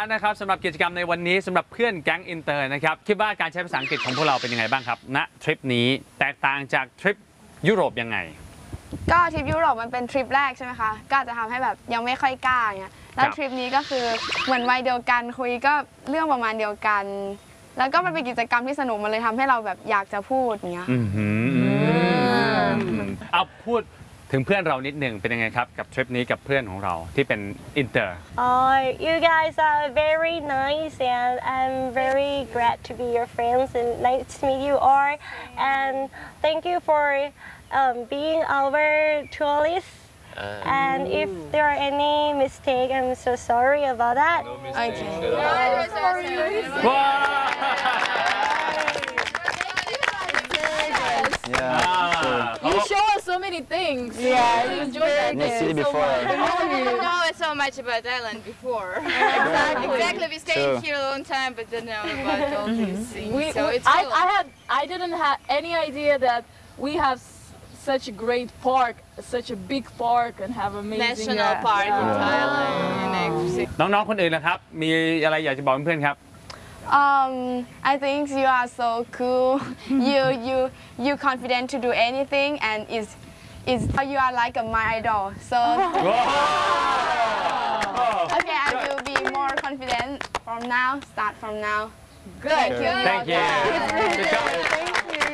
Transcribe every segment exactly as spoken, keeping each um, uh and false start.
แล้วนะครับสำหรับกิจกรรมในวันนี้สำหรับเพื่อนแก๊งอินเตอร์นะครับคิดว่าการใช้ภาษาอังกฤษของพวกเราเป็นยังไงบ้างครับณทริปนี้แตกต่างจากทริปยุโรปยังไงก็ทริปยุโรปมันเป็นทริปแรกใช่ไหมคะก็อาจจะทำให้แบบยังไม่ค่อยกล้าเงี้ยแล้วทริปนี้ก็คือเหมือนวัยเดียวกันคุยก็เรื่องประมาณเดียวกันแล้วก็มันเป็นกิจกรรมที่สนุกมันเลยทำให้เราแบบอยากจะพูดเงี้ยเอาพูดถึงเพื่อนเรานิดหนึ่งเป็นยังไงครับกับทริปนี้กับเพื่อนของเราที่เป็นอินเตอร์ Oh, you guys are very nice and I'm very glad to be your friends and nice to meet you all and thank you for um, being our tourists and if there are any mistake I'm so sorry about that. No mistake. Okay. Yeah, you show us so many things. Yeah, we enjoyed that. Never seen it before. We didn't know so much about Thailand before. Exactly. Exactly. We stayed here a long time, but didn't know about all these things. We, so we, it's I, cool. I had, I didn't have any idea that we have such a great park, such a big park, and have amazing national park in Thailand. น้องๆคนอื่นนะครับมีอะไรอยากจะบอกเพื่อนๆครับ Um, I think you are so cool. you you you confident to do anything and is is you are like a my idol. So okay, I will be more confident from now. Start from now. Good. Thank you. Thank you. Thank you.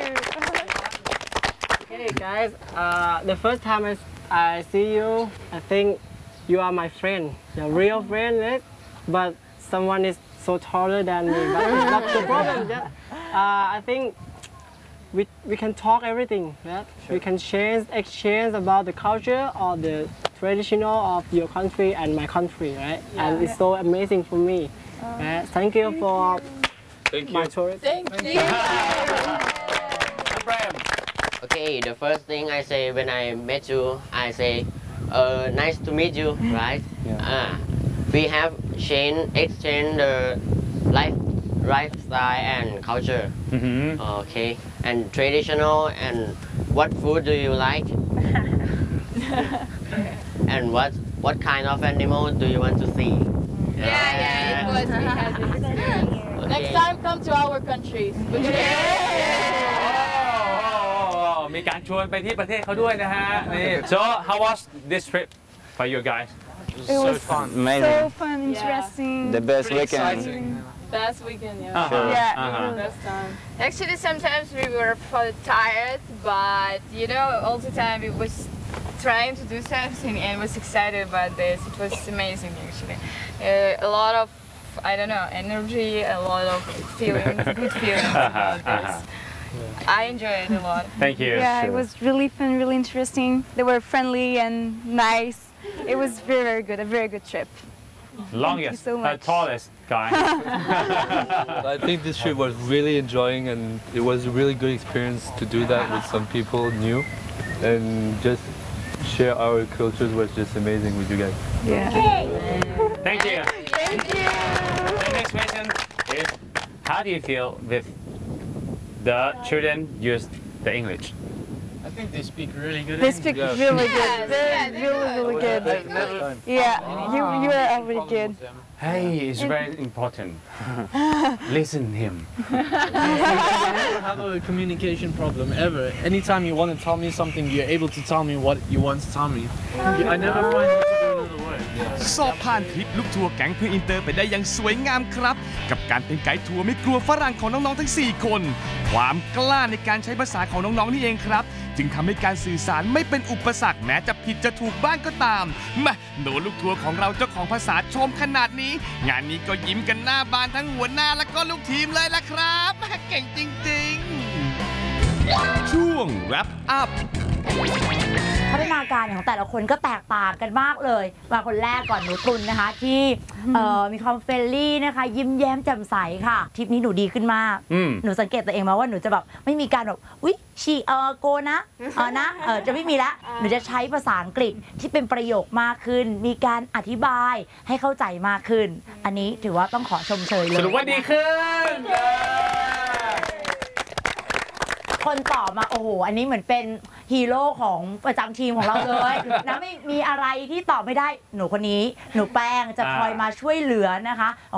Hey guys, uh, the first time I, I see you, I think you are my friend, your real friend, right? But someone is so taller than me, but it's not the problem. Yeah. Uh, I think we, we can talk everything. Yeah? Sure. We can change, exchange about the culture or the traditional of your country and my country, right? Yeah. And it's so amazing for me. Uh, right? Thank you for Thank my you. tour. Thank you. Okay, the first thing I say when I met you, I say, uh, nice to meet you, right? Yeah. Uh, we have changed, exchanged the life, lifestyle and culture. Mm-hmm. Okay, and traditional and what food do you like? And what what kind of animal do you want to see? Yeah, yeah, yeah it was. We had this experience. Okay. Next time, come to our country. Oh, มีการชวนไปที่ประเทศเขาด้วยนะฮะนี่ So how was this trip for you guys? It was so fun. Amazing. So fun, interesting. The best weekend. Best weekend, yeah. Uh-huh. Sure. Yeah. Uh-huh. Best time. Actually, sometimes we were tired, but you know, all the time we was trying to do something and was excited about this. It was amazing, actually. Uh, a lot of, I don't know, energy, a lot of feelings, good feelings about this. I enjoyed it a lot. Thank you. Yeah, it was really fun, really interesting. They were friendly and nice. It was very, very good, a very good trip. Longest, so uh, tallest guy. I think this trip was really enjoying and it was a really good experience to do that with some people new and just share our cultures was just amazing with you guys. Yeah. Thank you. Thank you. The next question is, how do you feel with the children use the English? I think they speak really good They English. speak Yeah. really Yes, good, very, yeah, they really, do. really good. Never- Yeah, you you are really good. Hey, it's very important. Listen him. never have a communication problem ever. Anytime you want to tell me something, you're able to tell me what you want to tell me. I never find you to do another word. สอบผ่านทริปลูกทัวร์แก๊งเพื่อนอินเตอร์ไปได้อย่างสวยงามครับกับการเป็นไกด์ทัวร์ไม่กลัวฝรั่งของน้องๆทั้งสี่คนความกล้าในการใช้ภาษาของน้องๆนี่เองครับจึงทำให้การสื่อสารไม่เป็นอุปสรรคแม้จะผิดจะถูกบ้างก็ตามมาโดนลูกทัวร์ของเราเจ้าของภาษาชมขนาดนี้งานนี้ก็ยิ้มกันหน้าบานทั้งหัวหน้าและก็ลูกทีมเลยละครับเก่งจริงๆช่วง wrap up พัฒนาการของแต่ละคนก็แตกต่างกันมากเลยมาคนแรกก่อนหนูตุลนะคะที่มีความเฟรนลี่นะคะยิ้มแย้มแจ่มใสค่ะทริปนี้หนูดีขึ้นมากหนูสังเกตตัวเองมาว่าหนูจะแบบไม่มีการแบบอุ๊ยชีเออโกนะเออนะเออจะไม่มีละหนูจะใช้ภาษาอังกฤษที่เป็นประโยคมากขึ้นมีการอธิบายให้เข้าใจมากขึ้นอันนี้ถือว่าต้องขอชมเชยเลยสรุปว่าดีขึ้นคนตอบมาโอ้โหอันนี้เหมือนเป็นฮีโร่ของประจำทีมของเราเลยนะไม่มีอะไรที่ตอบไม่ได้หนูคนนี้หนูแป้งจะคอยมาช่วยเหลือนะคะ